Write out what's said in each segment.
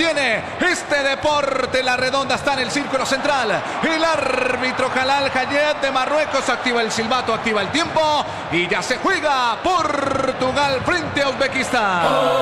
tiene este deporte. La Redonda está en el círculo central. El árbitro Jalal Hayet de Marruecos activa el silbato, activa el tiempo y ya se juega Portugal frente a Uzbekistán.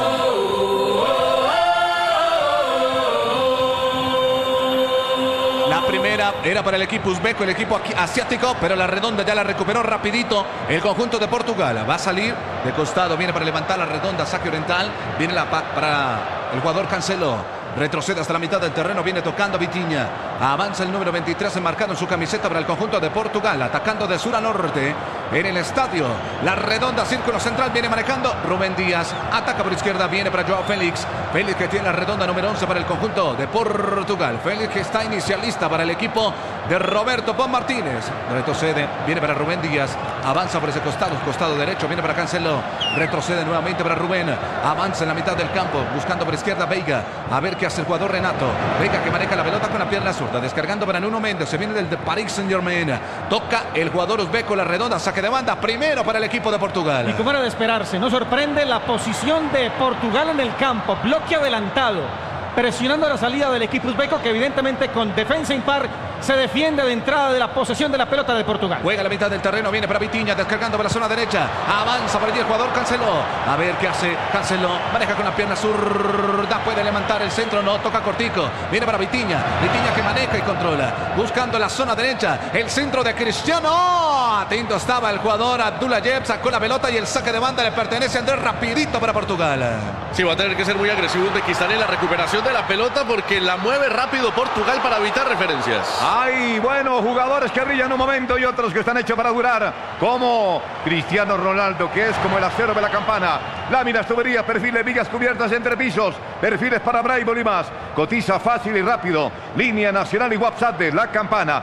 La primera era para el equipo uzbeco, el equipo asiático, pero la Redonda ya la recuperó rapidito el conjunto de Portugal. Va a salir de costado, viene para levantar la Redonda, saque oriental, viene para el jugador Cancelo. Retrocede hasta la mitad del terreno, viene tocando Vitinha. Avanza el número 23 enmarcado en su camiseta para el conjunto de Portugal, atacando de sur a norte en el estadio. La Redonda, círculo central, viene manejando Rubén Díaz. Ataca por izquierda, viene para Joao Félix. Félix que tiene la Redonda número 11 para el conjunto de Portugal. Félix que está inicialista para el equipo de Roberto Pon Martínez. Retrocede, viene para Rubén Díaz. Avanza por ese costado derecho, viene para Cancelo. Retrocede nuevamente para Rubén. Avanza en la mitad del campo, buscando por izquierda Veiga. A ver qué hace el jugador Renato. Veiga que maneja la pelota con la pierna zurda, descargando para Nuno Méndez. Se viene del de Paris Saint-Germain. Toca el jugador uzbeco, la Redonda, saque de banda, primero para el equipo de Portugal. Y como era de esperarse, no sorprende la posición de Portugal en el campo, bloque adelantado, presionando la salida del equipo uzbeco, que evidentemente con defensa impar se defiende de entrada de la posesión de la pelota de Portugal. Juega a la mitad del terreno, viene para Vitinha, descargando para la zona derecha. Avanza por allí el jugador Cancelo. A ver qué hace Cancelo. Maneja con la pierna zurda, puede levantar el centro, no, toca cortico. Viene para Vitinha. Vitinha que maneja y controla. Buscando la zona derecha, el centro de Cristiano. Atento estaba el jugador Abdoulaye, sacó la pelota y el saque de banda le pertenece a Andrés, rapidito para Portugal. Sí, va a tener que ser muy agresivo Uzbekistán en la recuperación de la pelota porque la mueve rápido Portugal para evitar referencias. Hay buenos jugadores que brillan un momento y otros que están hechos para durar, como Cristiano Ronaldo, que es como el acero de la campana. Láminas, tuberías, perfiles, vigas cubiertas entre pisos, perfiles para Braille y más. Cotiza fácil y rápido. Línea nacional y WhatsApp de La Campana,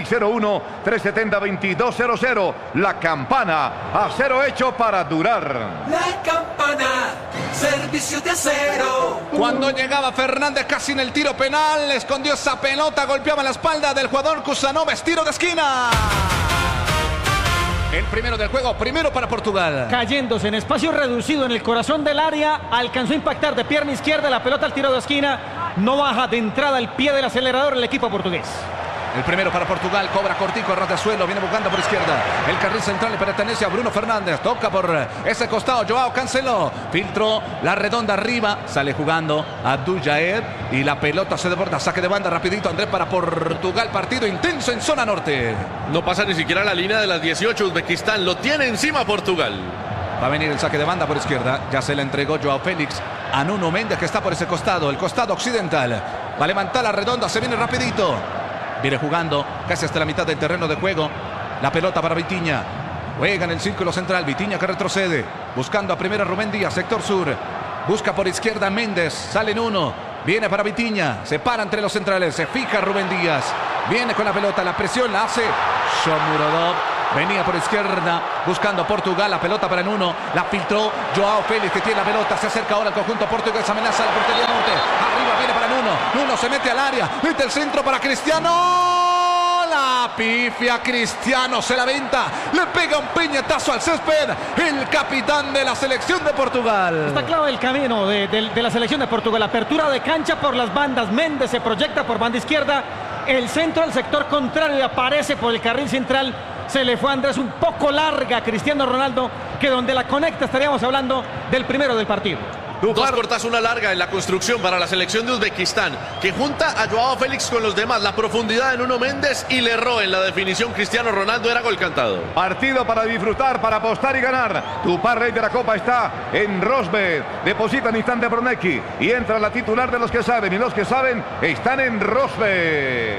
601-370-2200. La Campana, acero hecho para durar. La Campana, servicio de acero. Cuando llegaba Fernández casi en el tiro penal, escondió esa pelota, golpeaba la espalda del jugador Kusanov, tiro de esquina. El primero del juego, primero para Portugal. Cayéndose en espacio reducido en el corazón del área, alcanzó a impactar de pierna izquierda la pelota al tiro de esquina. No baja de entrada el pie del acelerador el equipo portugués. El primero para Portugal, cobra cortico, ras de suelo, viene buscando por izquierda. El carril central le pertenece a Bruno Fernández. Toca por ese costado, Joao Cancelo. Filtró la Redonda arriba, sale jugando Abdoulaye y la pelota se desborda. Saque de banda rapidito, Andrés, para Portugal. Partido intenso en zona norte. No pasa ni siquiera la línea de las 18 Uzbekistán, lo tiene encima Portugal. Va a venir el saque de banda por izquierda. Ya se le entregó Joao Félix a Nuno Méndez, que está por ese costado, el costado occidental. Va a levantar la Redonda, se viene rapidito. Viene jugando casi hasta la mitad del terreno de juego. La pelota para Vitinha. Juega en el círculo central. Vitinha que retrocede. Buscando a primera Rubén Díaz, sector sur. Busca por izquierda Méndez. Sale en uno. Viene para Vitinha. Se para entre los centrales. Se fija Rubén Díaz. Viene con la pelota. La presión la hace Shomurodov. Venía por izquierda, buscando a Portugal, la pelota para Nuno, la filtró Joao Félix, que tiene la pelota, se acerca ahora al conjunto portugués, amenaza a la portería norte, arriba viene para Nuno, Nuno se mete al área, mete el centro para Cristiano, la pifia Cristiano, se la venta, le pega un puñetazo al césped, el capitán de la selección de Portugal. Está claro el camino de la selección de Portugal, apertura de cancha por las bandas, Méndez se proyecta por banda izquierda, el centro del sector contrario aparece por el carril central. Se le fue a Andrés un poco larga a Cristiano Ronaldo, que donde la conecta estaríamos hablando del primero del partido. Dos cortas, una larga en la construcción para la selección de Uzbekistán, que junta a Joao Félix con los demás. La profundidad de Nuno Méndez y le erró en la definición Cristiano Ronaldo, era gol cantado. Partido para disfrutar, para apostar y ganar. Tu par rey de la Copa está en Rosbet. Deposita en instante Bronecki y entra la titular de los que saben. Y los que saben están en Rosbet.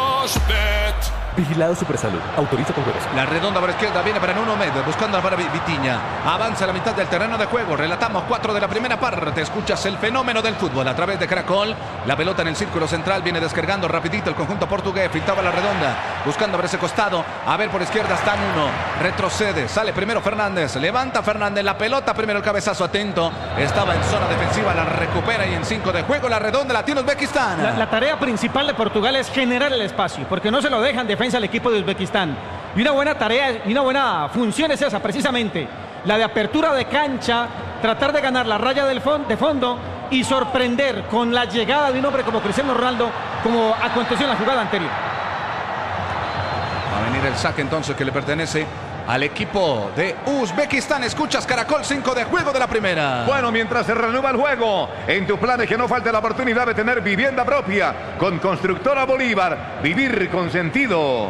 Rosbet. Vigilado Supersalud. Autoriza con juegos. La Redonda por izquierda viene para Nuno Méndez, buscando para Vitinha. Avanza a la mitad del terreno de juego. Relatamos 4 de la primera parte. Escuchas el fenómeno del fútbol a través de Caracol. La pelota en el círculo central viene descargando rapidito el conjunto portugués. Filtraba la Redonda, buscando por ese costado. A ver, por izquierda está Nuno. Retrocede, sale primero Fernández. Levanta Fernández la pelota. Primero el cabezazo, atento. Estaba en zona defensiva, la recupera y en 5 de juego. La Redonda la tiene Uzbekistán. La tarea principal de Portugal es generar el espacio, porque no se lo dejan defensa al equipo de Uzbekistán. Y una buena tarea y una buena función es esa, precisamente, la de apertura de cancha, tratar de ganar la raya de fondo y sorprender con la llegada de un hombre como Cristiano Ronaldo, como aconteció en la jugada anterior. Va a venir el saque entonces que le pertenece al equipo de Uzbekistán. Escuchas Caracol, 5 de juego de la primera. Bueno, mientras se reanuda el juego, en tus planes que no falte la oportunidad de tener vivienda propia con Constructora Bolívar. Vivir con sentido.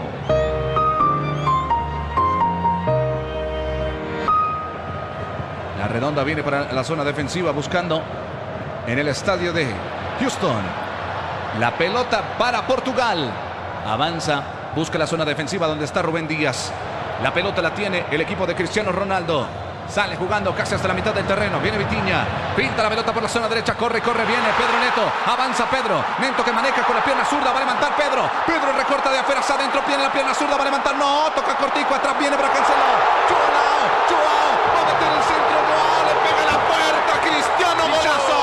La redonda viene para la zona defensiva buscando en el estadio de Houston. La pelota para Portugal. Avanza, busca la zona defensiva donde está Rubén Díaz. La pelota la tiene el equipo de Cristiano Ronaldo. Sale jugando casi hasta la mitad del terreno. Viene Vitinha. Pinta la pelota por la zona derecha. Corre, viene Pedro Neto. Avanza Pedro. Neto que maneja con la pierna zurda. Va a levantar Pedro. Pedro recorta de afuera hacia adentro. Tiene la pierna zurda. Va a levantar. No, toca cortico. Atrás viene para Cancelo. Joao. Va a meter el centro. No, le pega la puerta. Cristiano, golazo.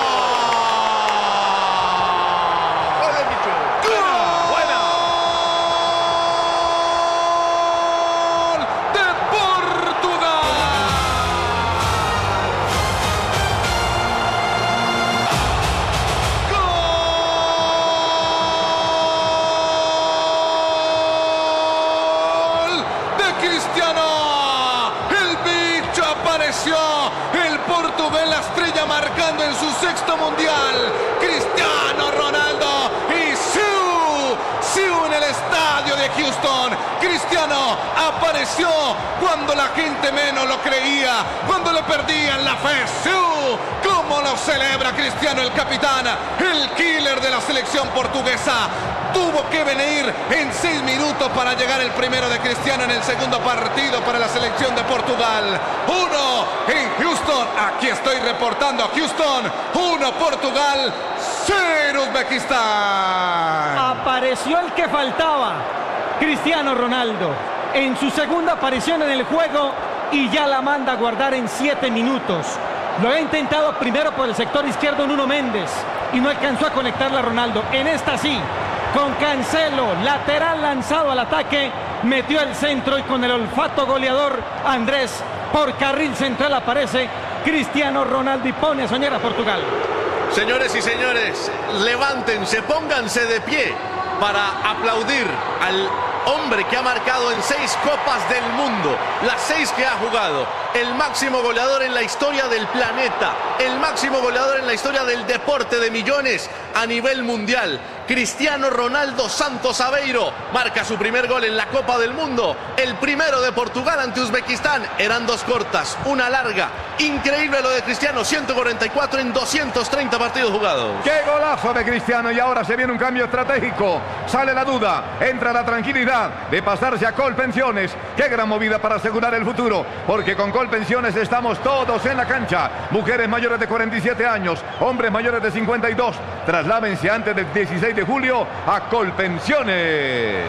El portugués, la estrella marcando en su sexto mundial. Cristiano Ronaldo y Siu en el estadio de Houston. Cristiano apareció cuando la gente menos lo creía, cuando le perdían la fe. Siu, cómo lo celebra Cristiano, el capitán, el killer de la selección portuguesa. Tuvo que venir en 6 minutos para llegar el primero de Cristiano en el segundo partido para la selección de Portugal. 1 en Houston. Aquí estoy reportando a Houston. 1 Portugal, 0 Uzbekistán. Apareció el que faltaba. Cristiano Ronaldo en su segunda aparición en el juego y ya la manda a guardar en 7 minutos. Lo ha intentado primero por el sector izquierdo Nuno Méndez y no alcanzó a conectarla a Ronaldo. En esta sí. Con Cancelo, lateral lanzado al ataque, metió el centro y con el olfato goleador Andrés por carril central aparece Cristiano Ronaldo y pone a soñar a Portugal. Señores y señores, levántense, pónganse de pie para aplaudir al hombre que ha marcado en 6 copas del mundo, las 6 que ha jugado, el máximo goleador en la historia del planeta, el máximo goleador en la historia del deporte de millones a nivel mundial. Cristiano Ronaldo Santos Aveiro marca su primer gol en la Copa del Mundo, el primero de Portugal ante Uzbekistán. Eran 2 cortas, una larga. Increíble lo de Cristiano, 144 en 230 partidos jugados. ¡Qué golazo de Cristiano! Y ahora se viene un cambio estratégico. Sale la duda, entra la tranquilidad de pasarse a Colpensiones. ¡Qué gran movida para asegurar el futuro! Porque con Colpensiones estamos todos en la cancha. Mujeres mayores de 47 años, hombres mayores de 52. Trasládense antes del 16 de julio a Colpensiones.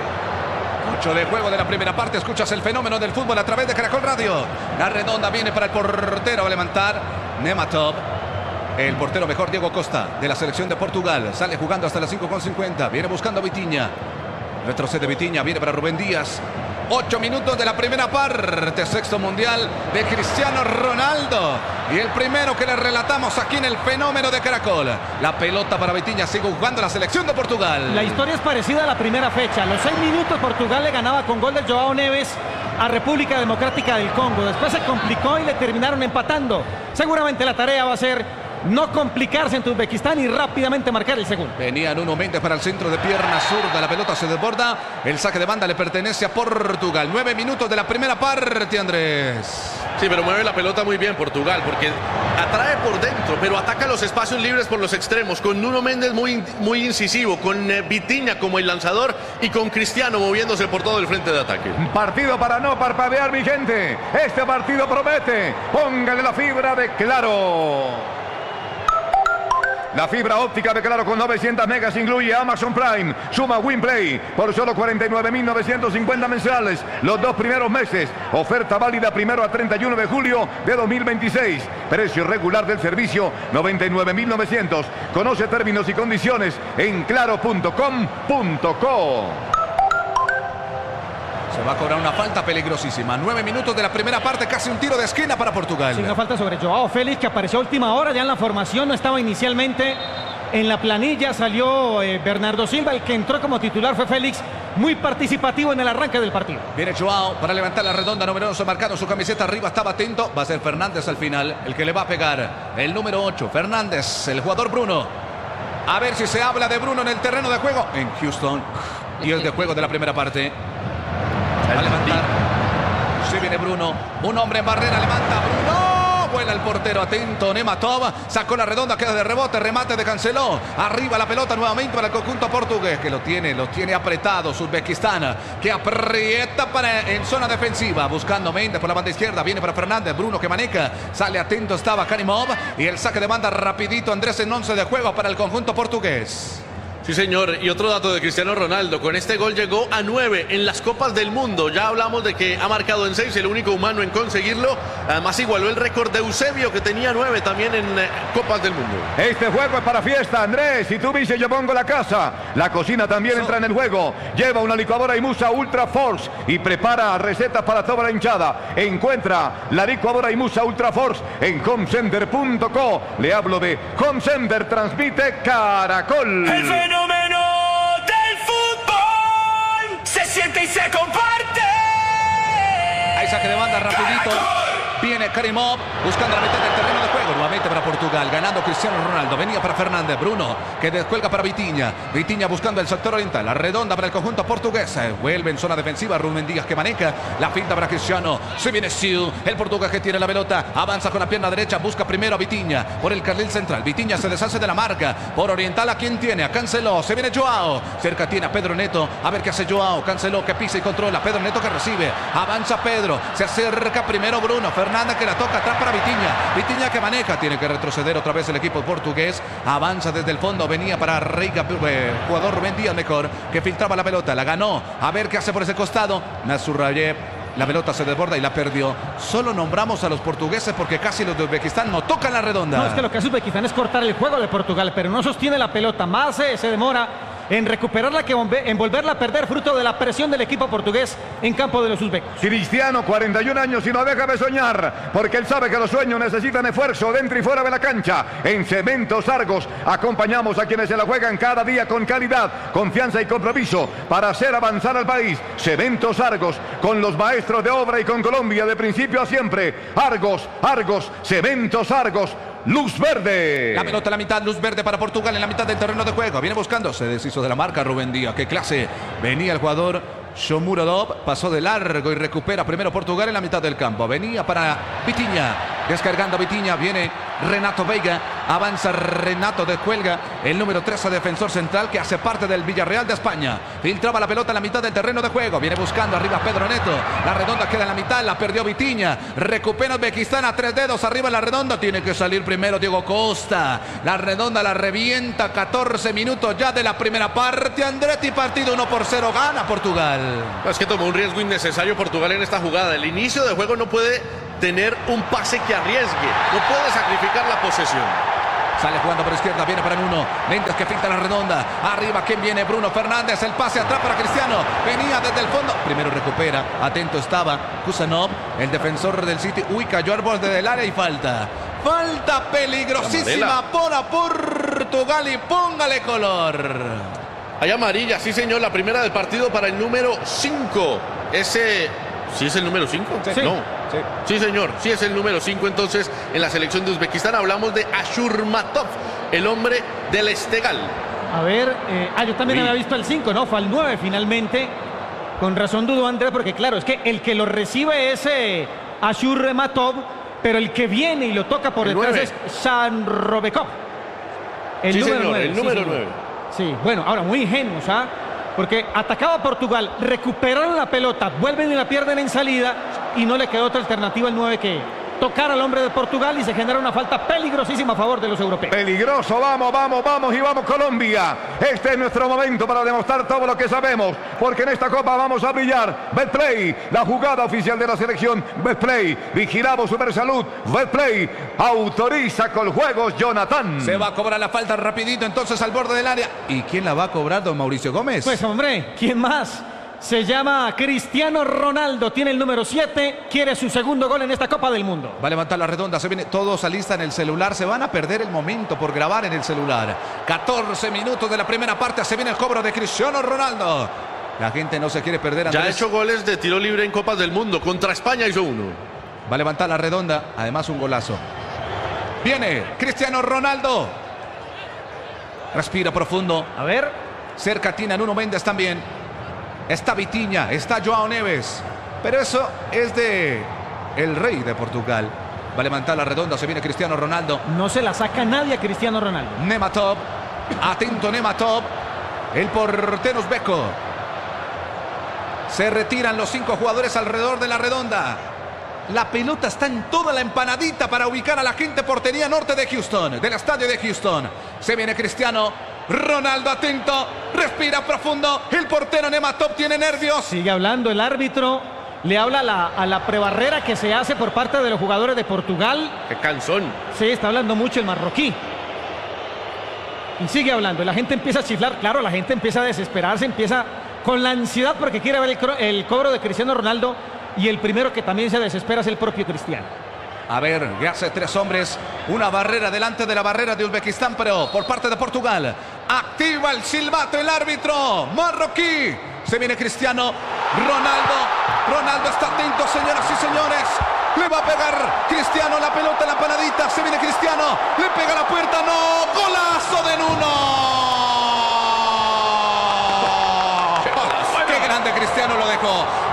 8 de juego de la primera parte. Escuchas el fenómeno del fútbol a través de Caracol Radio. La redonda viene para el portero. Va a levantar Nematov. El portero mejor, Diego Costa, de la selección de Portugal. Sale jugando hasta las 5:50. Viene buscando a Vitinha. Retrocede Vitinha. Viene para Rubén Díaz. 8 minutos de la primera parte. Sexto mundial de Cristiano Ronaldo. Y el primero que le relatamos aquí en el fenómeno de Caracol. La pelota para Vitinha. Sigue jugando la selección de Portugal. La historia es parecida a la primera fecha. A los 6 minutos Portugal le ganaba con gol de Joao Neves a República Democrática del Congo. Después se complicó y le terminaron empatando. Seguramente la tarea va a ser no complicarse en Uzbekistán y rápidamente marcar el segundo. Venía Nuno Méndez para el centro de pierna zurda. La pelota se desborda. El saque de banda le pertenece a Portugal. 9 minutos de la primera parte, Andrés. Sí, pero mueve la pelota muy bien Portugal, porque atrae por dentro, pero ataca los espacios libres por los extremos. Con Nuno Méndez muy incisivo, con Vitinha como el lanzador y con Cristiano moviéndose por todo el frente de ataque. Un partido para no parpadear, mi gente. Este partido promete. Póngale la fibra de Claro. La fibra óptica de Claro con 900 megas incluye Amazon Prime, suma WinPlay por solo 49.950 mensuales los 2 primeros meses. Oferta válida 1 a 31 de julio de 2026. Precio regular del servicio 99.900. Conoce términos y condiciones en claro.com.co. Se va a cobrar una falta peligrosísima. 9 minutos de la primera parte, casi un tiro de esquina para Portugal. Sí, una falta sobre Joao Félix, que apareció a última hora ya en la formación, no estaba inicialmente en la planilla, salió Bernardo Silva, el que entró como titular fue Félix, muy participativo en el arranque del partido. Viene Joao para levantar la redonda, número 11, marcando su camiseta arriba, estaba atento, va a ser Fernández al final, el que le va a pegar, el número 8, Fernández, el jugador Bruno. A ver si se habla de Bruno en el terreno de juego en Houston. Y el de juego de la primera parte. Va a levantar. Se viene Bruno. Un hombre en barrera. Levanta Bruno. Vuela el portero. Atento. Nematov. Sacó la redonda. Queda de rebote. Remate de Canceló. Arriba la pelota nuevamente para el conjunto portugués. Que lo tiene apretado. Uzbekistán. Que aprieta en zona defensiva. Buscando Méndez por la banda izquierda. Viene para Fernández. Bruno que maneja. Sale atento. Estaba Karimov. Y el saque de banda rapidito. Andrés en 11 de juego para el conjunto portugués. Sí, señor. Y otro dato de Cristiano Ronaldo. Con este gol llegó a 9 en las Copas del Mundo. Ya hablamos de que ha marcado en 6, el único humano en conseguirlo. Además igualó el récord de Eusebio, que tenía 9 también en Copas del Mundo. Este juego es para fiesta, Andrés. Si tú dices yo pongo la casa, la cocina también entra en el juego. Lleva una licuadora Imusa Ultra Force y prepara recetas para toda la hinchada. Encuentra la licuadora Imusa Ultra Force en homecenter.co. Le hablo de Home Center, transmite Caracol. El fenómeno del fútbol se siente y se comparte. Hay saque de banda rapidito. Viene Karimov buscando la mitad del terreno de juego. Nuevamente para Portugal. Ganando Cristiano Ronaldo. Venía para Fernández. Bruno que descuelga para Vitinha. Vitinha buscando el sector oriental. La redonda para el conjunto portugués. Vuelve en zona defensiva. Rubén Díaz que maneja. La finta para Cristiano. Se viene Siu. El portugués que tiene la pelota. Avanza con la pierna derecha. Busca primero a Vitinha. Por el carril central. Vitinha se deshace de la marca. Por oriental a quien tiene. A Canceló. Se viene Joao. Cerca tiene a Pedro Neto. A ver qué hace Joao. Canceló que pisa y controla. Pedro Neto que recibe. Avanza Pedro. Se acerca primero Bruno. Fernández que la toca atrás para Vitinha. Vitinha que maneja. Tiene que retroceder otra vez el equipo portugués. Avanza desde el fondo. Venía para Reiga, jugador Rubén Díaz mejor, que filtraba la pelota. La ganó. A ver qué hace por ese costado. Nazarbayev. La pelota se desborda y la perdió. Solo nombramos a los portugueses porque casi los de Uzbekistán no tocan la redonda. No, es que lo que hace Uzbekistán es cortar el juego de Portugal, pero no sostiene la pelota. Más se demora en recuperarla que en volverla a perder, fruto de la presión del equipo portugués en campo de los uzbecos. Cristiano, 41 años y no deja de soñar, porque él sabe que los sueños necesitan esfuerzo dentro y fuera de la cancha. En Cementos Argos acompañamos a quienes se la juegan cada día con calidad, confianza y compromiso para hacer avanzar al país. Cementos Argos, con los maestros de obra y con Colombia de principio a siempre. Argos, Argos, Cementos Argos. Luz verde. La pelota a la mitad, luz verde para Portugal en la mitad del terreno de juego. Viene buscando, se deshizo de la marca Rubén Díaz. Qué clase. Venía el jugador Shomurodov, pasó de largo y recupera primero Portugal en la mitad del campo. Venía para Vitinha, descargando Vitinha, viene Renato Veiga, avanza Renato, descuelga el número 13 defensor central que hace parte del Villarreal de España. Filtraba la pelota en la mitad del terreno de juego, viene buscando arriba Pedro Neto, la redonda queda en la mitad, la perdió Vitinha, recupera Uzbekistán a 3 dedos, arriba la redonda, tiene que salir primero Diego Costa, la redonda la revienta, 14 minutos ya de la primera parte, Andretti, partido 1-0, gana Portugal. Es que tomó un riesgo innecesario Portugal en esta jugada. El inicio de juego no puede tener un pase que arriesgue, no puede sacrificar la posesión. Sale jugando por izquierda, viene para Nuno, Méndez que finta la redonda, arriba quien viene, Bruno Fernández, el pase atrás para Cristiano, venía desde el fondo, primero recupera, atento estaba Kusanov, el defensor del City, cayó al borde del área y falta peligrosísima para Portugal y póngale color. Hay amarilla, sí señor, la primera del partido para el número 5. Ese, ¿sí es el número 5? Sí. No. Sí señor, sí es el número 5 entonces en la selección de Uzbekistán. Hablamos de Ashurmatov, el hombre del Estegal. A ver, yo también había visto el 5, ¿no? Fue al 9 finalmente. Con razón dudo Andrés, porque claro, es que el que lo recibe es Ashurmatov, pero el que viene y lo toca por detrás 9. es Shanrobekov. Sí señor, el número 9. Sí, bueno, ahora muy ingenuos, ¿ah? Porque atacaba a Portugal, recuperaron la pelota, vuelven y la pierden en salida y no le quedó otra alternativa al 9 que tocar al hombre de Portugal y se genera una falta peligrosísima a favor de los europeos. Peligroso, vamos y vamos Colombia. Este es nuestro momento para demostrar todo lo que sabemos, porque en esta Copa vamos a brillar. Betplay, la jugada oficial de la selección. Betplay, vigilamos Supersalud. Betplay, autoriza con juegos Jonathan. Se va a cobrar la falta rapidito entonces al borde del área. ¿Y quién la va a cobrar, don Mauricio Gómez? Pues hombre, ¿quién más? Se llama Cristiano Ronaldo, tiene el número 7, quiere su segundo gol en esta Copa del Mundo. Va a levantar la redonda, se viene, todos alistan el celular, se van a perder el momento por grabar en el celular. 14 minutos de la primera parte, se viene el cobro de Cristiano Ronaldo. La gente no se quiere perder, Andrés. Ya ha hecho goles de tiro libre en Copas del Mundo. Contra España hizo uno. Va a levantar la redonda, además un golazo. Viene Cristiano Ronaldo. Respira profundo. A ver. Cerca tiene a Nuno Méndez también. Está Vitinha, está Joao Neves. Pero eso es de el rey de Portugal. Va a levantar la redonda, se viene Cristiano Ronaldo. No se la saca nadie a Cristiano Ronaldo. Nematov. Atento Nematov. El portero uzbeco. Se retiran los 5 jugadores alrededor de la redonda. La pelota está en toda la empanadita para ubicar a la gente portería norte de Houston, del estadio de Houston. Se viene Cristiano Ronaldo, atento, respira profundo. El portero Nematov tiene nervios. Sigue hablando el árbitro. Le habla a la prebarrera que se hace por parte de los jugadores de Portugal. ¡Qué cansón! Sí, está hablando mucho el marroquí. Y sigue hablando. La gente empieza a chiflar. Claro, la gente empieza a desesperarse, empieza con la ansiedad porque quiere ver el cobro de Cristiano Ronaldo. Y el primero que también se desespera es el propio Cristiano. A ver, ya hace 3 hombres. Una barrera delante de la barrera de Uzbekistán, pero por parte de Portugal. Activa el silbato el árbitro marroquí. Se viene Cristiano Ronaldo. Ronaldo está atento, señoras y señores. Le va a pegar Cristiano la pelota en la panadita. Se viene Cristiano. Le pega a la puerta. ¡No! ¡Golazo de Nuno! ¡Qué grande Cristiano lo dejó!